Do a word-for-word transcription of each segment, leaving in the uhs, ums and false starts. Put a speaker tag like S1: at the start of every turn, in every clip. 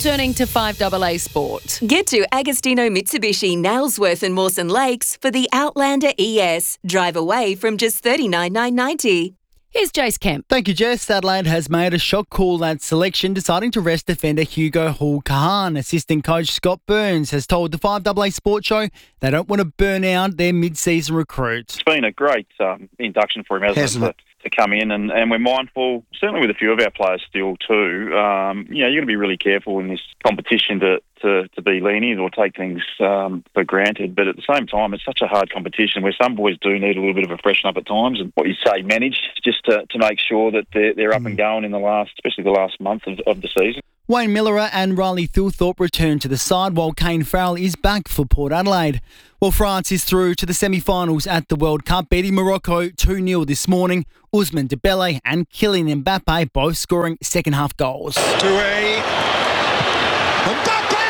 S1: turning to five A A Sport.
S2: Get to Agostino Mitsubishi, Nailsworth and Mawson Lakes for the Outlander E S. Drive away from just thirty-nine thousand nine hundred ninety dollars.
S1: Here's Jace Kemp.
S3: Thank you, Jess. Adelaide has made a shock call at selection, deciding to rest defender Hugo Hall-Kahan. Assistant coach Scott Burns has told the five A A Sports Show they don't want to burn out their mid-season recruits.
S4: It's been a great um, induction for him, hasn't, hasn't it? it? To come in, and, and we're mindful, certainly with a few of our players still too, um, you know, you're going to be really careful in this competition to, to, to be lenient or take things um, for granted. But at the same time, it's such a hard competition where some boys do need a little bit of a freshen up at times, and what you say, manage just to, to make sure that they're, they're up mm. and going in the last, especially the last month of, of the season.
S3: Wayne Miller and Riley Thilthorpe return to the side while Kane Farrell is back for Port Adelaide. Well, France is through to the semi-finals at the World Cup, beating Morocco two nil this morning. Ousmane Dembele and Kylian Mbappe both scoring second-half goals.
S5: To a Mbappe!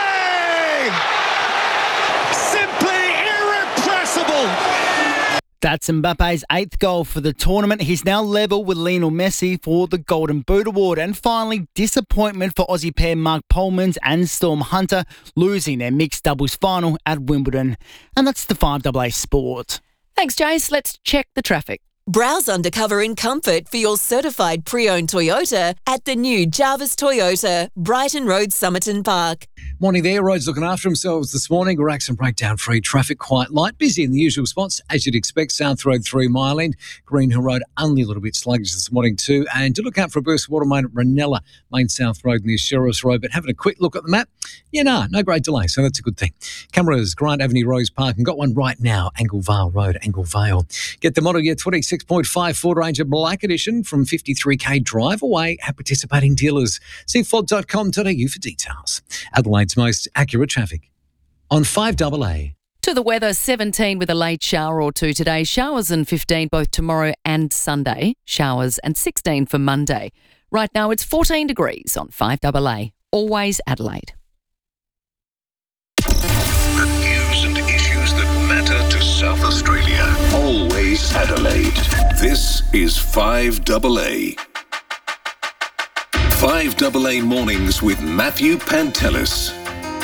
S5: Simply irrepressible!
S3: That's Mbappe's eighth goal for the tournament. He's now level with Lionel Messi for the Golden Boot Award. And finally, disappointment for Aussie pair Mark Polmans and Storm Hunter, losing their mixed doubles final at Wimbledon. And that's the five A A Sport.
S1: Thanks, Jace. Let's check the traffic.
S2: Browse undercover in comfort for your certified pre-owned Toyota at the new Jarvis Toyota, Brighton Road, Somerton Park.
S6: Morning there. Roads looking after themselves this morning. Racks and breakdown free traffic quite light. Busy in the usual spots, as you'd expect. South Road through Mile End. Green Hill Road only a little bit sluggish this morning too. And do look out for a burst of water main at Ranella, Main South Road near Sheriff's Road. But having a quick look at the map, yeah, no, no great delay. So that's a good thing. Cameras, Grant Avenue, Rose Park, and got one right now, Anglevale Road, Anglevale. Get the model year twenty-six point five Ford Ranger Black Edition from fifty-three K drive away at participating dealers. See ford dot com dot a u for details. Adelaide's most accurate traffic on five A A.
S1: To the weather, seventeen with a late shower or two today. Showers and fifteen both tomorrow and Sunday. Showers and sixteen for Monday. Right now it's fourteen degrees on five A A. Always Adelaide.
S7: The news and issues that matter to South Australia. Always Adelaide. This is five A A. five A A Mornings with Matthew Pantelis.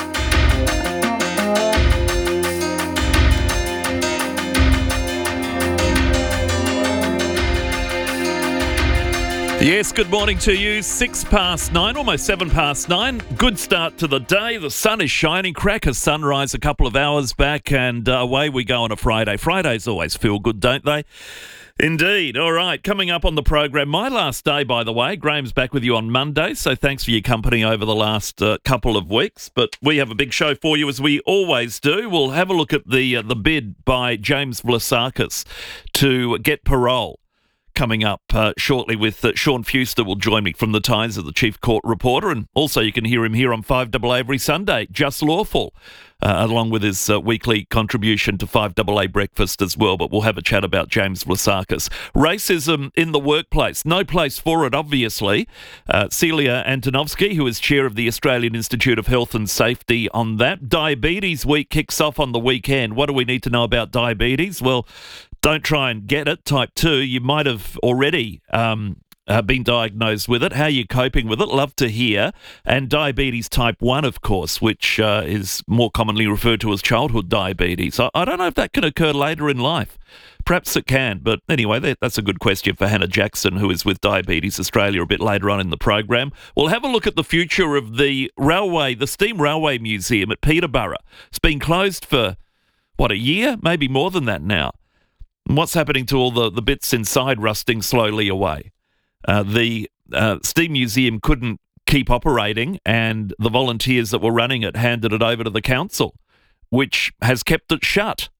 S8: Yes, good morning to you. Six past nine, almost seven past nine. Good start to the day. The sun is shining. Cracker sunrise a couple of hours back, and uh, away we go on a Friday. Fridays always feel good, don't they? Indeed. All right, coming up on the program, my last day, by the way. Graham's back with you on Monday, so thanks for your company over the last uh, couple of weeks. But we have a big show for you, as we always do. We'll have a look at the uh, the bid by James Vlasakis to get parole. Coming up uh, shortly with uh, Sean Fuster will join me from the Times as the Chief Court Reporter, and also you can hear him here on five A A every Sunday, Just Lawful, uh, along with his uh, weekly contribution to five A A Breakfast as well. But we'll have a chat about James Vlasakis. Racism in the workplace, no place for it, obviously. Uh, Celia Antonovsky, who is chair of the Australian Institute of Health and Safety, on that. Diabetes Week kicks off on the weekend. What do we need to know about diabetes? Well, don't try and get it, type two. You might have already um, uh, been diagnosed with it. How are you coping with it? Love to hear. And diabetes type one, of course, which uh, is more commonly referred to as childhood diabetes. I, I don't know if that can occur later in life. Perhaps it can. But anyway, that, that's a good question for Hannah Jackson, who is with Diabetes Australia, a bit later on in the program. We'll have a look at the future of the railway, the Steam Railway Museum at Peterborough. It's been closed for, what, a year? Maybe more than that now. What's happening to all the, the bits inside rusting slowly away? Uh, the uh, Steam Museum couldn't keep operating, and the volunteers that were running it handed it over to the council, which has kept it shut.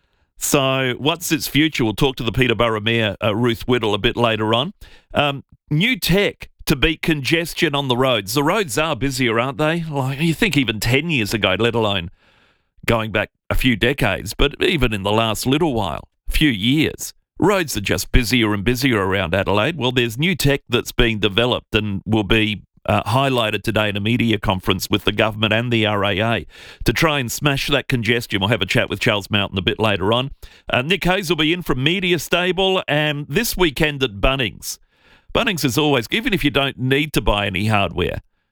S8: So what's its future? We'll talk to the Peterborough Mayor, uh, Ruth Whittle, a bit later on. Um, new tech to beat congestion on the roads. The roads are busier, aren't they? Like, you think even ten years ago, let alone going back a few decades, but even in the last little while. Few years. Roads are just busier and busier around Adelaide. Well, there's new tech that's being developed and will be uh, highlighted today in a media conference with the government and the R A A to try and smash that congestion. We'll have a chat with Charles Mountain a bit later on. Uh, Nick Hayes will be in from Media Stable, and this weekend at Bunnings. Bunnings is always, even if you don't need to buy any hardware,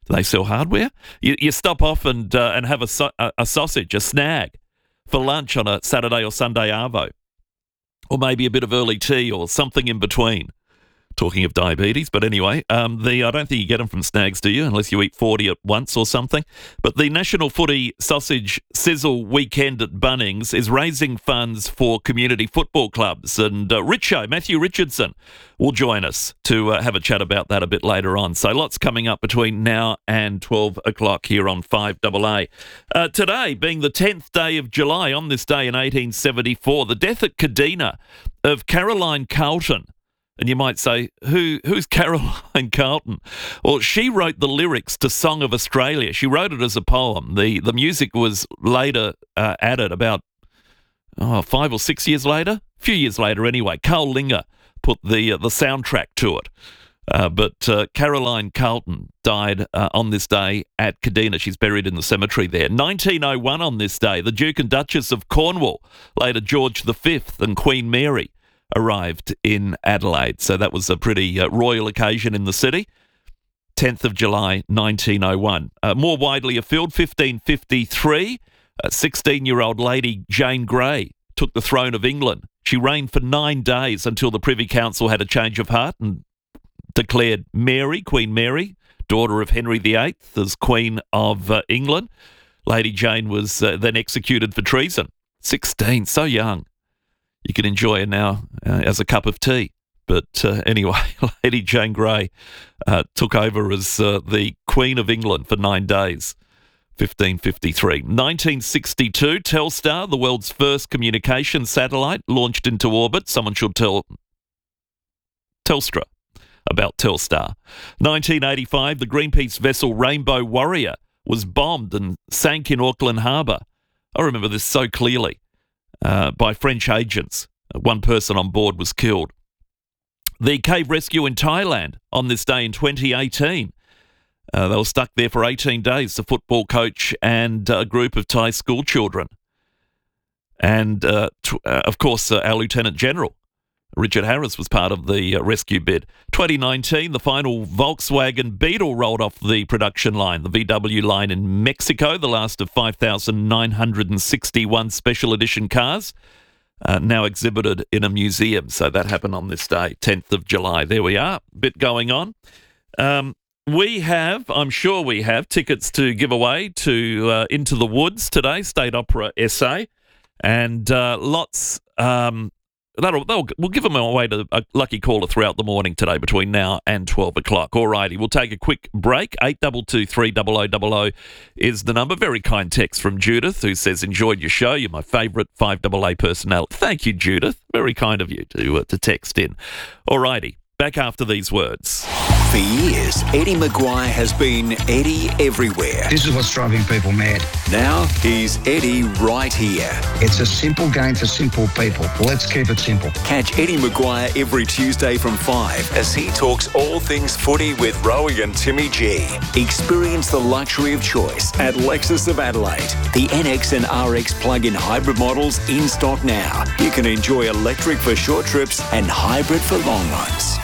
S8: Do they sell hardware? You, you stop off and uh, and have a, so- a, a sausage, a snag, for lunch on a Saturday or Sunday arvo. Or maybe a bit of early tea or something in between. Talking of diabetes, but anyway, um, the I don't think you get them from Snags, do you? Unless you eat forty at once or something. But the National Footy Sausage Sizzle Weekend at Bunnings is raising funds for community football clubs. And uh, Richo, Matthew Richardson, will join us to uh, have a chat about that a bit later on. So lots coming up between now and twelve o'clock here on five A A. Uh, today, being the tenth day of July, on this day in eighteen seventy-four, the death at Kadina of Caroline Carlton. And you might say, who who's Caroline Carlton? Well, she wrote the lyrics to Song of Australia. She wrote it as a poem. The the music was later uh, added about oh, five or six years later. A few years later anyway. Carl Linger put the, uh, the soundtrack to it. Uh, but uh, Caroline Carlton died uh, on this day at Kadina. She's buried in the cemetery there. nineteen oh one on this day, the Duke and Duchess of Cornwall, later George the Fifth and Queen Mary, arrived in Adelaide. So that was a pretty uh, royal occasion in the city. tenth of July, nineteen oh one. Uh, more widely afield, fifteen fifty-three, uh, sixteen-year-old Lady Jane Grey took the throne of England. She reigned for nine days until the Privy Council had a change of heart and declared Mary, Queen Mary, daughter of Henry the Eighth, as Queen of uh, England. Lady Jane was uh, then executed for treason. sixteen, so young. You can enjoy her now uh, as a cup of tea. But uh, anyway, Lady Jane Grey uh, took over as uh, the Queen of England for nine days, fifteen fifty-three. nineteen sixty-two, Telstar, the world's first communication satellite, launched into orbit. Someone should tell Telstra about Telstar. nineteen eighty-five, the Greenpeace vessel Rainbow Warrior was bombed and sank in Auckland Harbour. I remember this so clearly. Uh, by French agents. One person on board was killed. The cave rescue in Thailand on this day in twenty eighteen. Uh, they were stuck there for eighteen days, the football coach and a group of Thai school children. And, uh, t- uh, of course, uh, our Lieutenant General, Richard Harris, was part of the uh, rescue bid. twenty nineteen, the final Volkswagen Beetle rolled off the production line, the V W line in Mexico, the last of five thousand nine hundred sixty-one special edition cars, uh, now exhibited in a museum. So that happened on this day, tenth of July. There we are, bit going on. Um, we have, I'm sure we have, tickets to give away to uh, Into the Woods today, State Opera S A, and uh, lots... Um, That'll, that'll, we'll give them away to a lucky caller throughout the morning today between now and twelve o'clock. All righty, we'll take a quick break. eight two two three zero zero zero zero is the number. Very kind text from Judith, who says, enjoyed your show. You're my favourite five A A personality. Thank you, Judith. Very kind of you to, uh, to text in. All righty, back after these words.
S9: For years, Eddie Maguire has been Eddie everywhere.
S10: This is what's driving people mad.
S9: Now he's Eddie right here.
S10: It's a simple game for simple people. Let's keep it simple.
S9: Catch Eddie Maguire every Tuesday from five as he talks all things footy with Rowie and Timmy G. Experience the luxury of choice at Lexus of Adelaide. The N X and R X plug-in hybrid models in stock now. You can enjoy electric for short trips and hybrid for long ones.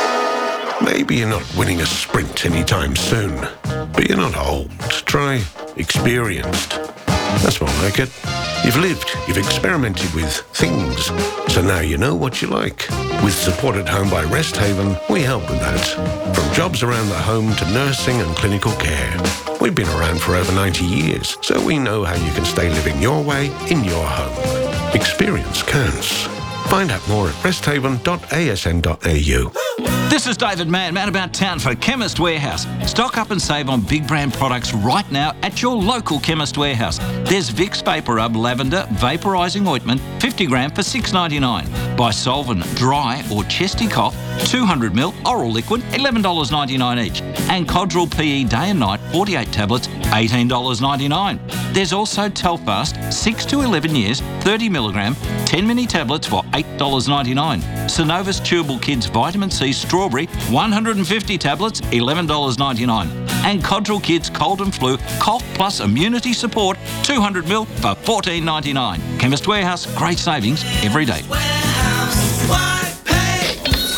S7: Maybe you're not winning a sprint anytime soon, but you're not old. Try experienced. That's more like it. You've lived, you've experimented with things, so now you know what you like. With Support at Home by Rest Haven, we help with that. From jobs around the home to nursing and clinical care. We've been around for over ninety years, so we know how you can stay living your way in your home. Experience counts. Find out more at rest haven dot a s n dot a u.
S11: This is David Mann, man about town for Chemist Warehouse. Stock up and save on big brand products right now at your local Chemist Warehouse. There's Vicks Vapor Rub Lavender Vaporising Ointment, fifty gram for six dollars ninety-nine. Bisolven Dry or Chesty Cough, two hundred milliliters oral liquid, eleven dollars ninety-nine each. And Codral P E Day and Night, forty-eight tablets, eighteen dollars ninety-nine. There's also Telfast, six to eleven years, thirty milligram, ten mini tablets for eight dollars ninety-nine. Synovus Chewable Kids Vitamin C Strawberry, one hundred fifty tablets, eleven dollars ninety-nine. And Codral Kids Cold and Flu Cough Plus Immunity Support, two hundred milliliters for fourteen dollars ninety-nine. Chemist Warehouse, great savings every day.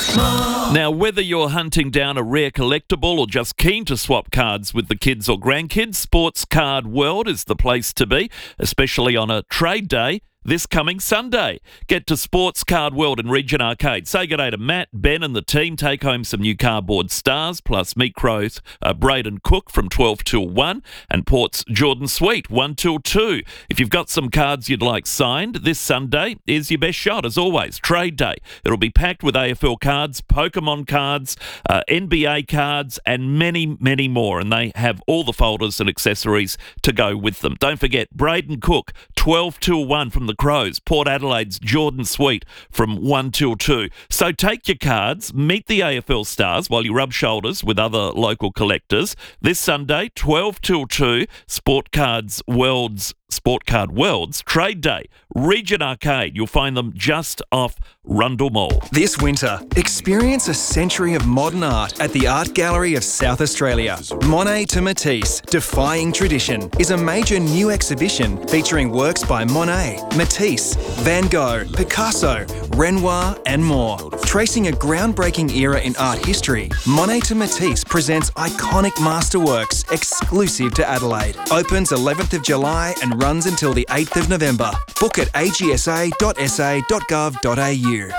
S8: Now, whether you're hunting down a rare collectible or just keen to swap cards with the kids or grandkids, Sports Card World is the place to be, especially on a trade day this coming Sunday. Get to Sports Card World in Regent Arcade. Say good day to Matt, Ben and the team. Take home some new cardboard stars, plus Meat Crows, uh, Braden Cook from twelve till one, and Port's Jordan Sweet, one till two. If you've got some cards you'd like signed, this Sunday is your best shot, as always. Trade day. It'll be packed with A F L cards, Pokemon cards, uh, N B A cards, and many, many more. And they have all the folders and accessories to go with them. Don't forget, Braden Cook, twelve till one from the Crows. Port Adelaide's Jordan Sweet from one till two. So take your cards, meet the A F L stars while you rub shoulders with other local collectors. This Sunday, twelve till two, Sport Cards World's Sport Card World's Trade Day. Regent Arcade. You'll find them just off Rundle Mall.
S12: This winter, experience a century of modern art at the Art Gallery of South Australia. Monet to Matisse, Defying Tradition, is a major new exhibition featuring works by Monet, Matisse, Van Gogh, Picasso, Renoir and more. Tracing a groundbreaking era in art history, Monet to Matisse presents iconic masterworks exclusive to Adelaide. Opens eleventh of July and runs until the eighth of November. Book at a g s a dot s a dot gov dot a u.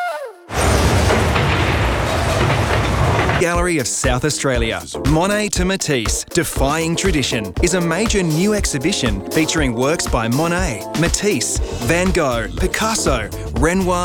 S12: Gallery of South Australia. Monet to Matisse, Defying Tradition, is a major new exhibition featuring works by Monet, Matisse, Van Gogh, Picasso, Renoir